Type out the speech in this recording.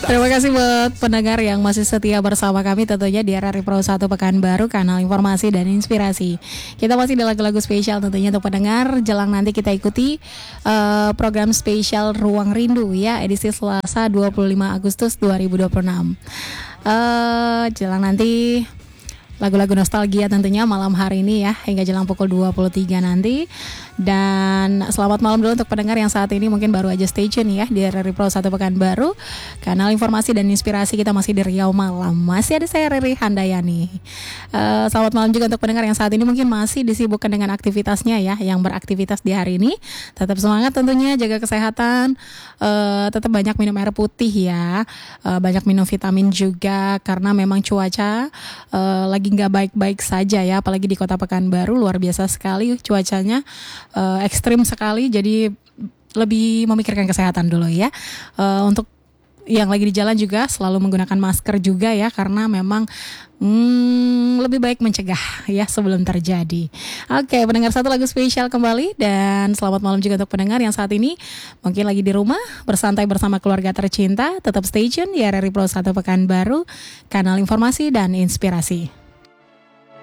Terima kasih buat pendengar yang masih setia bersama kami tentunya di RRI Pro 1 Pekanbaru, kanal informasi dan inspirasi. Kita masih di lagu-lagu spesial tentunya untuk pendengar. Jelang nanti kita ikuti program spesial Ruang Rindu ya, edisi Selasa 25 Agustus 2026. Jelang nanti lagu-lagu nostalgia tentunya malam hari ini ya, hingga jelang pukul 23 nanti. Dan selamat malam dulu untuk pendengar yang saat ini mungkin baru aja stay tune ya di RRI Pro 1 Pekanbaru, kanal informasi dan inspirasi. Kita masih di Riau Malam, masih ada saya Riri Handayani. Selamat malam juga untuk pendengar yang saat ini mungkin masih disibukkan dengan aktivitasnya ya, yang beraktivitas di hari ini. Tetap semangat tentunya, jaga kesehatan, tetap banyak minum air putih ya, banyak minum vitamin juga, karena memang cuaca lagi nggak baik-baik saja ya, apalagi di Kota Pekanbaru luar biasa sekali cuacanya, ekstrim sekali. Jadi lebih memikirkan kesehatan dulu ya. Untuk yang lagi di jalan juga selalu menggunakan masker juga ya, karena memang lebih baik mencegah ya sebelum terjadi. Oke, pendengar, satu lagu spesial kembali, dan selamat malam juga untuk pendengar yang saat ini mungkin lagi di rumah bersantai bersama keluarga tercinta. Tetap stay tune di RRI Pro 1 Pekanbaru, kanal informasi dan inspirasi.